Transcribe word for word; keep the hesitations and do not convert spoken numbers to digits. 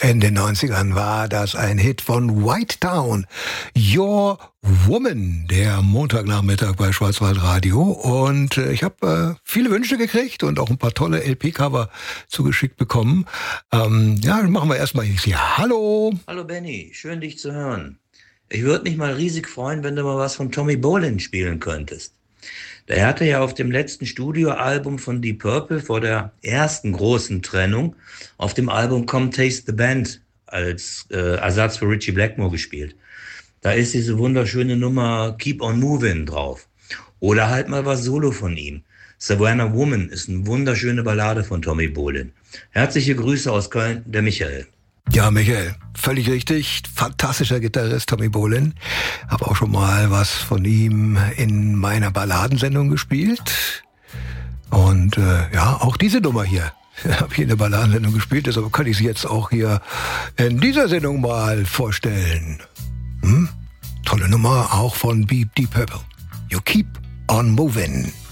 In den neunzigern war das ein Hit von White Town, Your Woman, der Montagnachmittag bei Schwarzwaldradio. Und äh, ich habe äh, viele Wünsche gekriegt und auch ein paar tolle L P-Cover zugeschickt bekommen. Ähm, ja, dann machen wir erstmal hier. Hallo. Hallo Benny, schön dich zu hören. Ich würde mich mal riesig freuen, wenn du mal was von Tommy Bolin spielen könntest. Der hatte ja auf dem letzten Studioalbum von Deep Purple vor der ersten großen Trennung auf dem Album Come Taste the Band als äh, Ersatz für Ritchie Blackmore gespielt. Da ist diese wunderschöne Nummer Keep on Movin' drauf. Oder halt mal was Solo von ihm. Savannah Woman ist eine wunderschöne Ballade von Tommy Bolin. Herzliche Grüße aus Köln, der Michael. Ja, Michael, völlig richtig. Fantastischer Gitarrist Tommy Bolin. Habe auch schon mal was von ihm in meiner Balladensendung gespielt. Und äh, ja, auch diese Nummer hier habe ich in der Balladensendung gespielt. Deshalb kann ich sie jetzt auch hier in dieser Sendung mal vorstellen. Hm? Tolle Nummer, auch von Deep Purple. You keep on moving.